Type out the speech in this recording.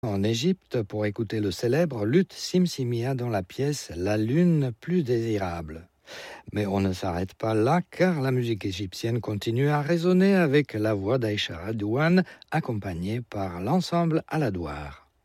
En Égypte pour écouter le célèbre luth Simsimia dans la pièce La lune plus désirable. Mais on ne s'arrête pas là car la musique égyptienne continue à résonner avec la voix d'Aïcha Radouane accompagnée par l'ensemble Aladouar.